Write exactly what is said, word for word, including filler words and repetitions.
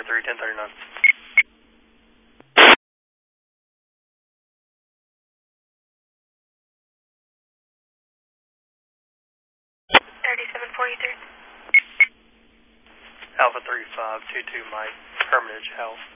three, ten thirty-nine. thirty-seven forty-three. Alpha three five two two Mike, Hermitage Health.